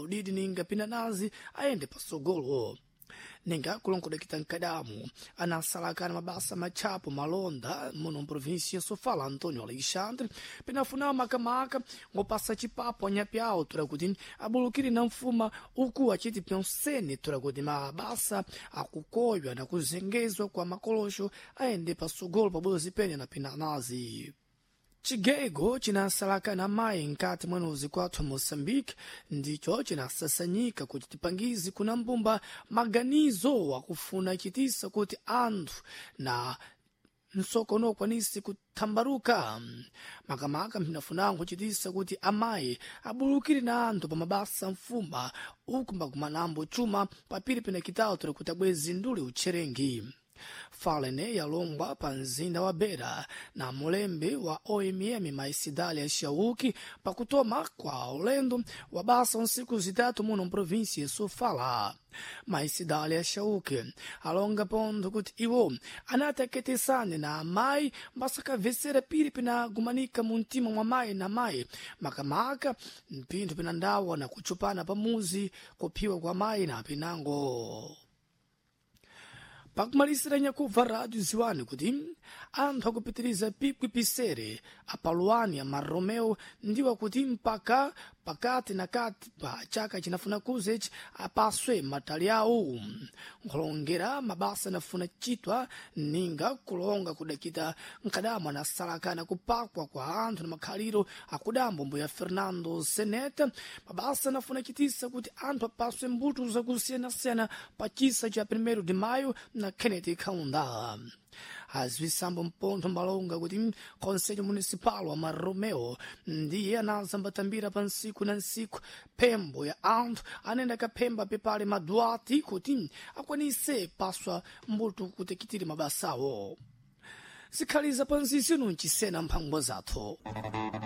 udidi ninga pinanazi aende pasogolo. Ninga kulonkodekita nkadamu anasalakana mabasa machapo malonda muno província Sofala Antônio Alexandre pinafuna makamaka ngopasa chipapo anyapyawo turakuti abulukiri na mfuma uku achiti pyonsene turakuti mabasa akukoywa na kuzengezwa kwa makolosho aende pasogolo pabuzi penya na pinanazi. Chigego chinasalakana mayi nkati mwenozi kwathu Moçambique ndicho chinasasanyika kuti tipangizi kuna mbumba maganizo wakufuna chitisa kuti anthu na msokono kwanisi kuthambaruka. Makamaka mpinafunango chitisa kuti amayi abulukiri na anthu pa mabasa mfumba uku mbakumanambo chuma papiri pina kitawo tira kuti abwezi ndule utcherengi. Falene yalongwa pa mzinda wa Beira na mulembe wa OMM Maisidali Shauki pakutoma kwa ulendo wa basa nsiku zitatu muno província ya Sofala. Maisidali Shauki alonga pondo kuti iwo anateketesane na amayi mbasakavesera piri pina gumanika muntima mwa mayi na mayi makamaka mpinthu pinandawa na kuchupana pamuzi kuphiwa kwa mayi na pinango. Pakumalisira nyakubva rádio ziwani kuti anthu akupitiriza pikwi pisere apaluani ya Marromeu ndiwa kuti mpaka pakati na kati pa chaka chinafuna kuzechi apaswe matali awo. Nkulongera mabasa nafuna chitwa ninga kulonga kudakita nkadamu anasalakana kupakwa kwa anthu na makhaliro akudambo mbuya Fernando Seneta. Mabasa nafuna chitisa kuti anthu apaswe mbuto zakusiyana-siyana pa chisa cha 1 de maio na Kennedy Kaunda. Azvisambo mpontho malonga kuti Conselho Municipal wa Marromeu ndiye anazambatambira pa nsiku na nsiku pembo ya anthu anenda kapemba pepale maduati kuti akwanise paswa mbuto kutekitiri mabasawo. Zikhaliza pa nzisi nunchisena mphangwa zathu.